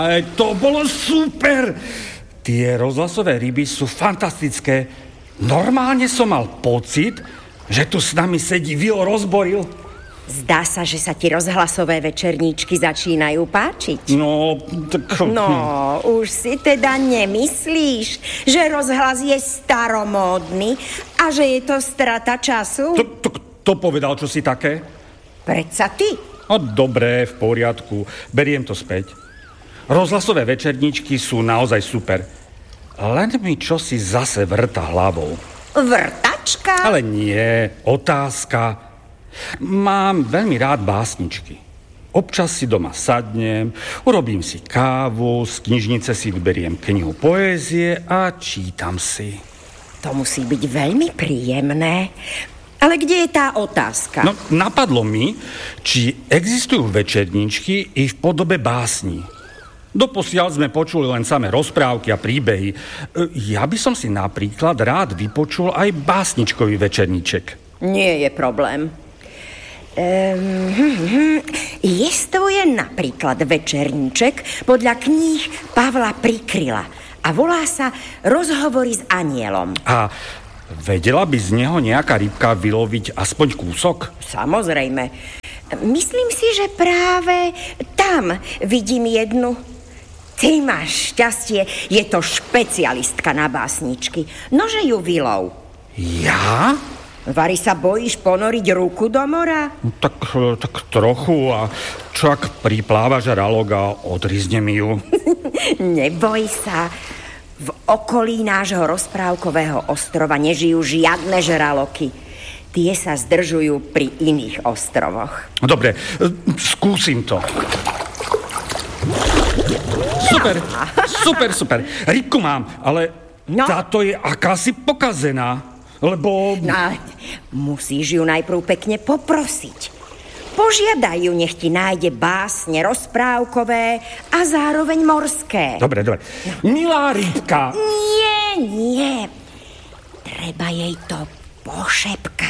To bolo super! Tie rozhlasové ryby sú fantastické. Normálne som mal pocit, že tu s nami sedí Vilo Rozboril. Zdá sa, že sa ti rozhlasové večerníčky začínajú páčiť. No, tak... No, už si teda nemyslíš, že rozhlas je staromódny a že je to strata času? To povedal, čo si také? Predsa ty. No, dobré, v poriadku. Beriem to späť. Rozhlasové večerníčky sú naozaj super. Len mi čosi zase vrta hlavou. Vrtačka? Ale nie, otázka. Mám veľmi rád básničky. Občas si doma sadnem, urobím si kávu, z knižnice si vyberiem knihu poézie a čítam si. To musí byť veľmi príjemné. Ale kde je tá otázka? No, napadlo mi, či existujú večerníčky i v podobe básní. Doposiaľ sme počuli len samé rozprávky a príbehy. Ja by som si napríklad rád vypočul aj básničkový večerníček. Nie je problém. Jestvuje napríklad večerníček podľa kníh Pavla Prikryla a volá sa Rozhovory s anielom. A vedela by z neho nejaká rybka vyloviť aspoň kúsok? Samozrejme. Myslím si, že práve tam vidím jednu. Ty máš šťastie, je to špecialistka na básničky. Nože ju vylov. Ja? Vari sa bojíš ponoriť ruku do mora? Tak trochu. A čo ak pripláva žralok a odrizne mi ju? Neboj sa. V okolí nášho rozprávkového ostrova nežijú žiadne žraloky. Tie sa zdržujú pri iných ostrovoch. Dobre, skúsim to. Super. Rybku mám, ale táto je akási pokazená, lebo... No, musíš ju najprv pekne poprosiť. Požiadaj ju, nech ti nájde básne rozprávkové a zároveň morské. Dobre. Milá rybka. Nie. Treba jej to pošepkať.